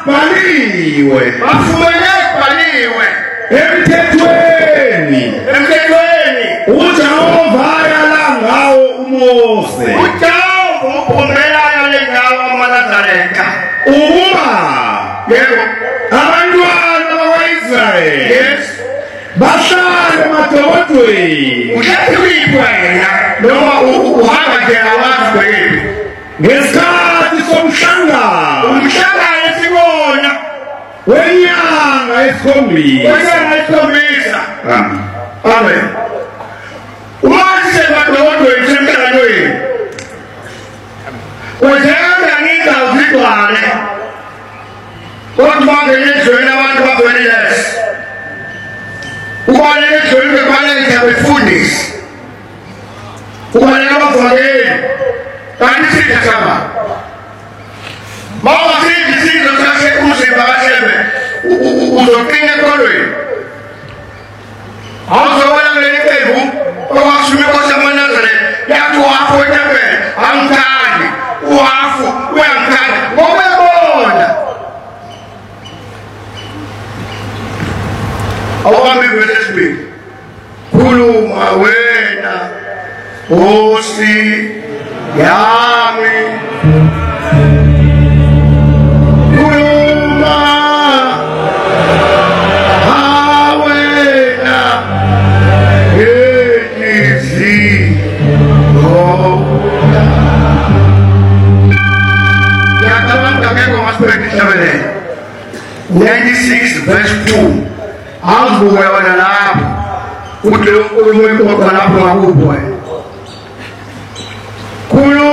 baliwe emthethweni uJehova ayala ngawo uMose ukuba abantwana bakwa-Israyeli bahlale emadolobheni ngesikhathi somhlangano wenyanga yesikhombisa. Amen. Wathi semadolobheni semhlanganweni kwenzenga ngiy'ndawo zigcwale kodwa bangene ezweni abantu bagcwelelesi kubalele ezweni bekubalele befundisi kubalele abavangeli kanti sidle sama mawungasidli sidlo umzimba kaShebe uzoqina eqolweni awuzobona kuleli qembu okwashume inkosi yamaNazaretha yathi uhafu wetempele angithandi uhafu uyangithanda ngoba uyabona awuhambe ivesi esibili khuluma wena Nkosi yami khuluma wena yacabanga ngeke ngasibeka ihlabelelo 96 verse 2 avuke wena lapho uthi uNkulunkulu lapho ngakuphi wena